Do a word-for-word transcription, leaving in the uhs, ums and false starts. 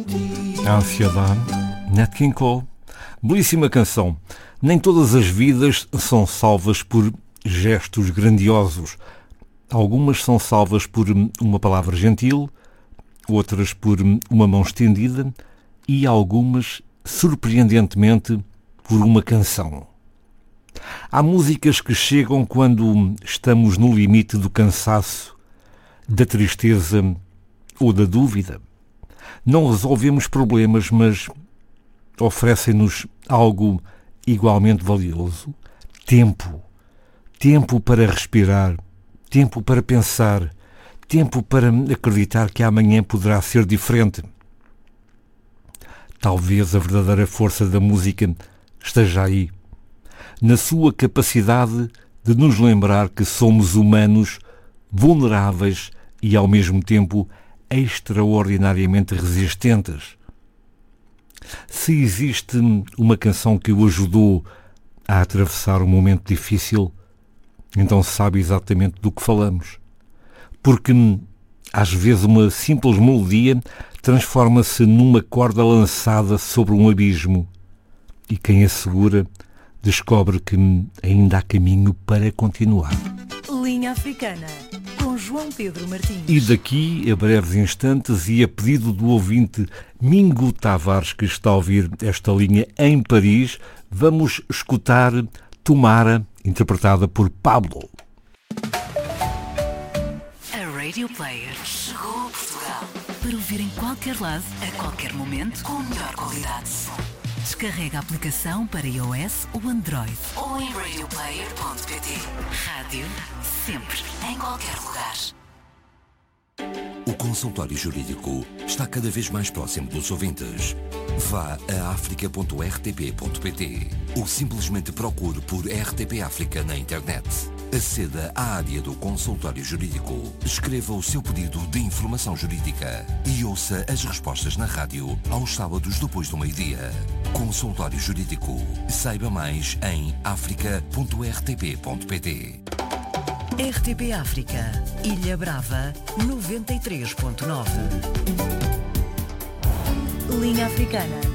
A Ansiedade, Nat King Cole. Belíssima canção. Nem todas as vidas são salvas por gestos grandiosos. Algumas são salvas por uma palavra gentil, outras por uma mão estendida e algumas, surpreendentemente, por uma canção. Há músicas que chegam quando estamos no limite do cansaço, da tristeza ou da dúvida. Não resolvemos problemas, mas oferecem-nos algo igualmente valioso. Tempo. Tempo para respirar. Tempo para pensar. Tempo para acreditar que amanhã poderá ser diferente. Talvez a verdadeira força da música esteja aí, na sua capacidade de nos lembrar que somos humanos, vulneráveis e, ao mesmo tempo, extraordinariamente resistentes. Se existe uma canção que o ajudou a atravessar um momento difícil, então sabe exatamente do que falamos. Porque, às vezes, uma simples melodia transforma-se numa corda lançada sobre um abismo e quem a segura descobre que ainda há caminho para continuar. Linha Africana, com João Pedro Martins. E daqui a breves instantes, e a pedido do ouvinte Mingo Tavares, que está a ouvir esta linha em Paris, vamos escutar Tomara, interpretada por Pablo. A Radio Player chegou a Portugal para ouvir em qualquer lado, a qualquer momento, com a melhor qualidade de som. Descarrega a aplicação para iOS ou Android ou em radio player ponto pt. Rádio sempre, em qualquer lugar. O consultório jurídico está cada vez mais próximo dos ouvintes. Vá a africa ponto r t p ponto p t ou simplesmente procure por R T P África na internet. Aceda à área do consultório jurídico, escreva o seu pedido de informação jurídica e ouça as respostas na rádio aos sábados depois do meio-dia. Consultório Jurídico. Saiba mais em africa ponto r t p ponto p t. R T P África, Ilha Brava, noventa e três ponto nove. Linha Africana.